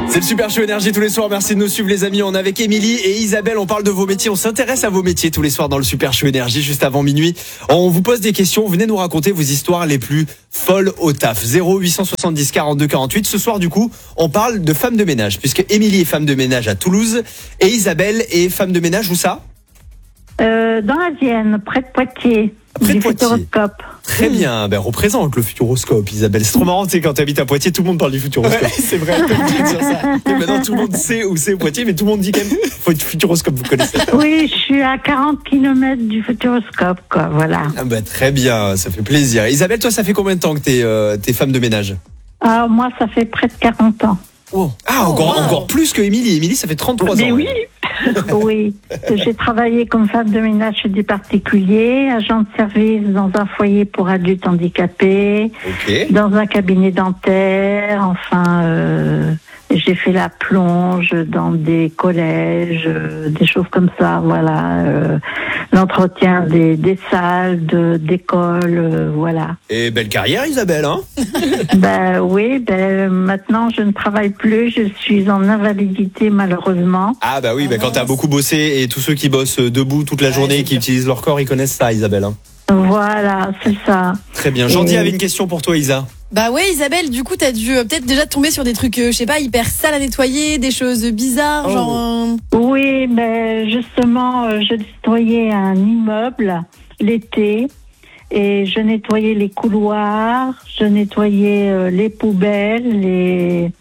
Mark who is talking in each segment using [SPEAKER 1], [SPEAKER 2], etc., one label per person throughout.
[SPEAKER 1] C'est le Super Show Énergie tous les soirs. Merci de nous suivre les amis. On est avec Émilie et Isabelle. On parle de vos métiers. On s'intéresse à vos métiers tous les soirs dans le Super Show Énergie juste avant minuit. On vous pose des questions. Venez nous raconter vos histoires les plus folles au taf. 0870 42 48. Ce soir du coup, on parle de femmes de ménage puisque Émilie est femme de ménage à Toulouse et Isabelle est femme de ménage où ça ?
[SPEAKER 2] Dans la Vienne, près de Poitiers.
[SPEAKER 1] Près de
[SPEAKER 2] du
[SPEAKER 1] Poitiers.
[SPEAKER 2] Futuroscope.
[SPEAKER 1] Très bien, représente le Futuroscope, Isabelle. C'est trop marrant, tu sais, quand tu habites à Poitiers, tout le monde parle du Futuroscope. Ouais, c'est vrai, sur ça. Et maintenant, tout le monde sait où c'est Poitiers, mais tout le monde dit quand même, faut être Futuroscope, vous connaissez.
[SPEAKER 2] Oui, je suis à 40 km du Futuroscope, quoi, voilà.
[SPEAKER 1] Très bien, ça fait plaisir. Isabelle, toi, ça fait combien de temps que t'es femme de ménage ?
[SPEAKER 2] Moi, ça fait près de 40 ans.
[SPEAKER 1] Oh. Encore plus que Émilie. Émilie, ça fait 33 ans.
[SPEAKER 2] Mais oui. Oui, j'ai travaillé comme femme de ménage chez des particuliers, agent de service dans un foyer pour adultes handicapés, dans un cabinet dentaire, j'ai fait la plonge dans des collèges, des choses comme ça, voilà, l'entretien des salles, d'écoles, voilà.
[SPEAKER 1] Et belle carrière, Isabelle, hein ?
[SPEAKER 2] Oui, maintenant je ne travaille plus, je suis en invalidité malheureusement.
[SPEAKER 1] Ah oui, quand t'as beaucoup bossé et tous ceux qui bossent debout toute la journée, qui utilisent leur corps, ils connaissent ça, Isabelle. Hein.
[SPEAKER 2] Voilà, c'est ça.
[SPEAKER 1] Très bien. Jordi avait une question pour toi, Isa.
[SPEAKER 3] Isabelle, du coup, t'as dû peut-être déjà tomber sur des trucs, hyper sales à nettoyer, des choses bizarres,
[SPEAKER 2] Oui, justement, je nettoyais un immeuble l'été et je nettoyais les couloirs, je nettoyais les poubelles,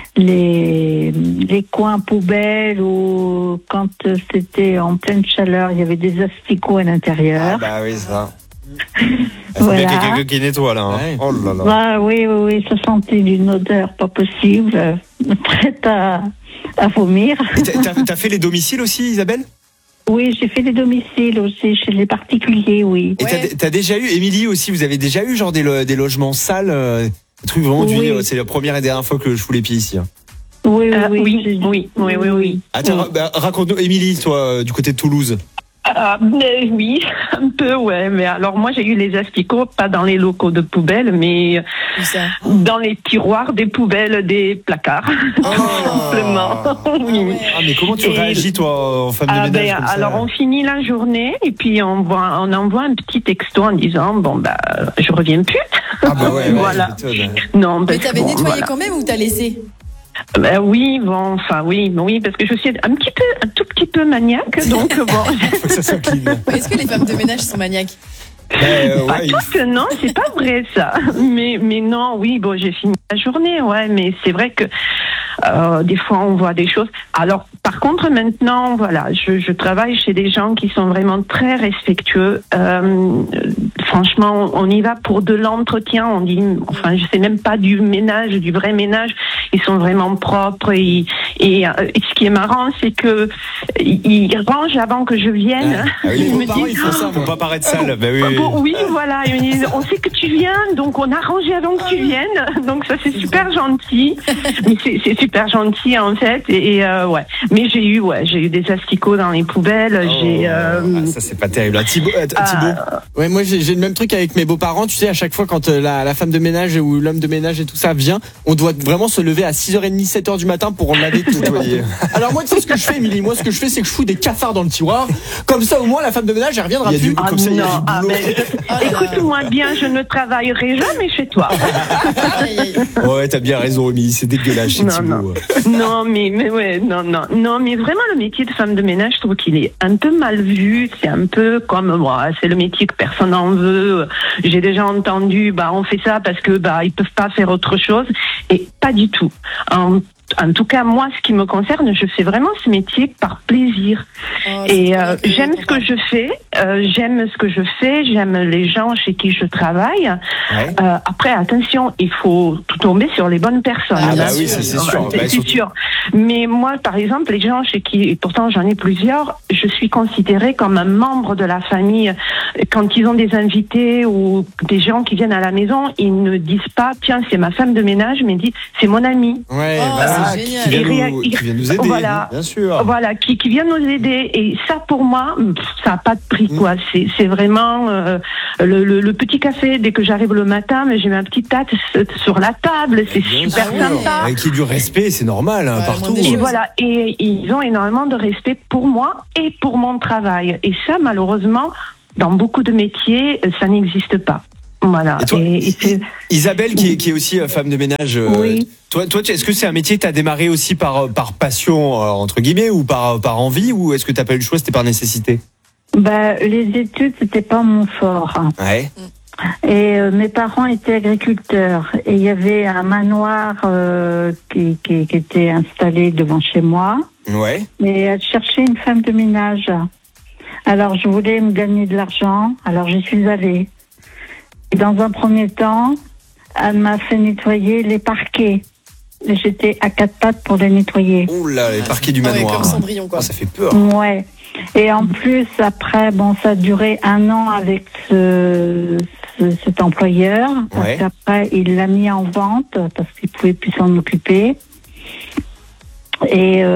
[SPEAKER 2] les coins poubelles où quand c'était en pleine chaleur, il y avait des asticots à l'intérieur.
[SPEAKER 1] Oui, ça.
[SPEAKER 2] Voilà.
[SPEAKER 1] Il y a quelqu'un qui nettoie là. Hein. Ouais. Oh là là.
[SPEAKER 2] Oui, ça sentait d'une odeur pas possible, prête à vomir.
[SPEAKER 1] Et t'as fait les domiciles aussi, Isabelle ?
[SPEAKER 2] Oui, j'ai fait des domiciles aussi chez les particuliers, oui.
[SPEAKER 1] Et t'as déjà eu, Émilie aussi, vous avez déjà eu genre des logements sales, des trucs vraiment c'est la première et dernière fois que je fous les pieds ici. Hein.
[SPEAKER 2] Oui.
[SPEAKER 1] Attends, raconte-nous, Émilie, toi, du côté de Toulouse.
[SPEAKER 4] Oui, un peu, ouais. Mais alors, moi, j'ai eu les asticots, pas dans les locaux de poubelle, mais dans les tiroirs des poubelles des placards. Simplement. Oui.
[SPEAKER 1] Mais comment tu réagis, toi, en femme de ménage comme ça ?
[SPEAKER 4] Alors, on finit la journée et puis on envoie un petit texto en disant, je reviens plus. Voilà. Non,
[SPEAKER 3] mais t'avais nettoyé quand même ou t'as laissé ?
[SPEAKER 4] Oui, parce que je suis un tout petit peu maniaque, donc bon.
[SPEAKER 1] Faut que ça soit clean.
[SPEAKER 3] Est-ce que les femmes de ménage sont maniaques ?
[SPEAKER 4] Non, c'est pas vrai ça. Mais non, j'ai fini la journée, mais c'est vrai que des fois on voit des choses. Alors, par contre, maintenant, je travaille chez des gens qui sont vraiment très respectueux. Franchement, on y va pour de l'entretien. On dit, je sais même pas du ménage, du vrai ménage. Ils sont vraiment propres et ce qui est marrant, c'est que ils rangent avant que je vienne.
[SPEAKER 1] Ils me disent, ils font ça, faut pas paraître sale.
[SPEAKER 4] Oui, voilà. Ils me disent, on sait que tu viens, donc on a rangé avant que tu viennes. Donc ça, c'est super gentil. Mais c'est super gentil en fait. Mais j'ai eu des asticots dans les poubelles.
[SPEAKER 1] Ça c'est pas terrible. Thibaut.
[SPEAKER 5] Ouais, moi j'ai le même truc avec mes beaux-parents. Tu sais, à chaque fois quand la femme de ménage ou l'homme de ménage et tout ça vient, on doit vraiment se lever à 6h30, 7h du matin pour en laver tout. Alors moi, tu sais ce que je fais, Émilie ? Moi, ce que je fais, c'est que je fous des cafards dans le tiroir. Comme ça, au moins, la femme de ménage, elle reviendra plus.
[SPEAKER 4] Écoute-moi bien, je ne travaillerai jamais chez toi.
[SPEAKER 1] Ouais, t'as bien raison, Émilie, c'est dégueulasse chez Thibaut.
[SPEAKER 4] Non, mais vraiment, le métier de femme de ménage, je trouve qu'il est un peu mal vu. C'est un peu comme c'est le métier que personne n'en veut. J'ai déjà entendu, on fait ça parce que ils peuvent pas faire autre chose, et pas du tout. En tout cas, moi, ce qui me concerne, je fais vraiment ce métier par plaisir. J'aime ce que je fais, j'aime les gens chez qui je travaille. Après, attention, il faut tomber sur les bonnes personnes.
[SPEAKER 1] Oui, c'est sûr.
[SPEAKER 4] C'est sûr. Mais moi, par exemple, les gens chez qui, et pourtant j'en ai plusieurs, je suis considérée comme un membre de la famille. Quand ils ont des invités ou des gens qui viennent à la maison, ils ne disent pas, tiens, c'est ma femme de ménage, mais ils disent, c'est mon ami. voilà,
[SPEAKER 3] c'est génial.
[SPEAKER 1] Qui vient nous aider,
[SPEAKER 4] voilà,
[SPEAKER 1] bien sûr.
[SPEAKER 4] Voilà, qui vient nous aider. Et ça, pour moi, ça n'a pas de prix, quoi. C'est vraiment le petit café. Dès que j'arrive le matin, mais j'ai ma petite tasse sur la table. C'est super sympa.
[SPEAKER 1] Avec qui du respect, c'est normal, hein, partout.
[SPEAKER 4] Et voilà, et ils ont énormément de respect pour moi et pour mon travail. Et ça, malheureusement, dans beaucoup de métiers, ça n'existe pas. Voilà.
[SPEAKER 1] Et toi,
[SPEAKER 4] c'est...
[SPEAKER 1] Isabelle, qui est aussi femme de ménage,
[SPEAKER 2] Oui.
[SPEAKER 1] toi, est-ce que c'est un métier que tu as démarré aussi par passion, entre guillemets, ou par envie, ou est-ce que tu n'as pas eu le choix, c'était par nécessité?
[SPEAKER 2] Les études, c'était pas mon fort.
[SPEAKER 1] Ouais.
[SPEAKER 2] Et mes parents étaient agriculteurs. Et il y avait un manoir qui était installé devant chez moi.
[SPEAKER 1] Ouais.
[SPEAKER 2] Et elle cherchait une femme de ménage. Alors, je voulais me gagner de l'argent. Alors, j'y suis allée. Et dans un premier temps, elle m'a fait nettoyer les parquets. Et j'étais à 4 pattes pour les nettoyer.
[SPEAKER 1] Oh là, les parquets du manoir.
[SPEAKER 3] Comme Cendrillon, quoi.
[SPEAKER 1] Oh, ça fait peur.
[SPEAKER 2] Ouais. Et en plus, après, ça a duré 1 an avec cet employeur. Parce
[SPEAKER 1] Ouais.
[SPEAKER 2] qu'après, il l'a mis en vente parce qu'il pouvait plus s'en occuper. Et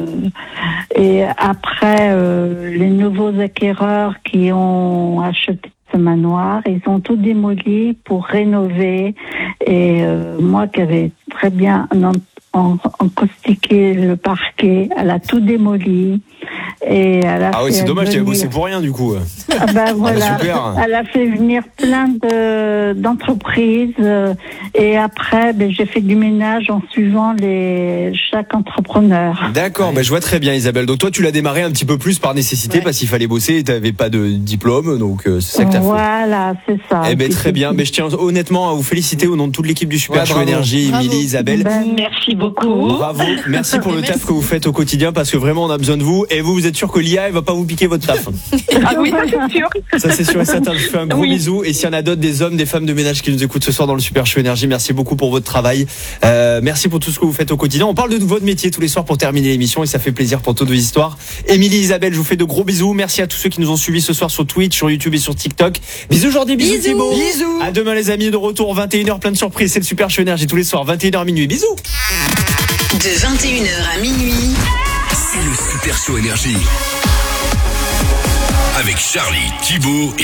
[SPEAKER 2] après, les nouveaux acquéreurs qui ont acheté ce manoir, ils ont tout démoli pour rénover. Et moi qui avais très bien encaustiqué le parquet, elle a tout démoli. Et elle a
[SPEAKER 1] Ah oui,
[SPEAKER 2] fait
[SPEAKER 1] c'est dommage, tu avais
[SPEAKER 2] venir-
[SPEAKER 1] bossé pour rien, du coup.
[SPEAKER 2] Ah voilà.
[SPEAKER 1] super.
[SPEAKER 2] Elle a fait venir plein d'entreprises et après j'ai fait du ménage en suivant chaque entrepreneur.
[SPEAKER 1] D'accord, je vois très bien, Isabelle. Donc toi, tu l'as démarré un petit peu plus par nécessité, parce qu'il fallait bosser et tu n'avais pas de diplôme, donc c'est ça que tu as fait.
[SPEAKER 2] Voilà, c'est ça.
[SPEAKER 1] Eh ben, très bien. Mais je tiens honnêtement à vous féliciter au nom de toute l'équipe du Super Show
[SPEAKER 5] bravo.
[SPEAKER 1] Énergie,
[SPEAKER 3] Bravo.
[SPEAKER 1] Émilie, Isabelle.
[SPEAKER 4] Merci beaucoup.
[SPEAKER 1] Bravo, merci pour le
[SPEAKER 3] Merci.
[SPEAKER 1] taf que vous faites au quotidien, parce que vraiment on a besoin de vous. Et vous êtes sûr que l'IA elle va pas vous piquer votre taf?
[SPEAKER 4] Ah oui, ça, c'est sûr.
[SPEAKER 1] Ça c'est sûr et certain. Je vous fais un gros
[SPEAKER 4] Oui.
[SPEAKER 1] bisou. Et s'il y en a d'autres, des hommes, des femmes de ménage qui nous écoutent ce soir dans le Super Show Énergie, merci beaucoup pour votre travail. Merci pour tout ce que vous faites au quotidien. On parle de votre métier tous les soirs pour terminer l'émission et ça fait plaisir pour toutes vos histoires. Émilie, Isabelle, je vous fais de gros bisous. Merci à tous ceux qui nous ont suivis ce soir sur Twitch, sur YouTube et sur TikTok. Bisous Jordi, bisous
[SPEAKER 3] Bisous.
[SPEAKER 1] Thibaut.
[SPEAKER 5] Bisous.
[SPEAKER 1] À demain les amis, de retour 21h, plein de surprises. C'est le Super Show Énergie tous les soirs 21h minuit. Bisous.
[SPEAKER 6] De 21h à minuit,
[SPEAKER 7] C'est le Super Show Énergie. Avec Charlie, Thibaut et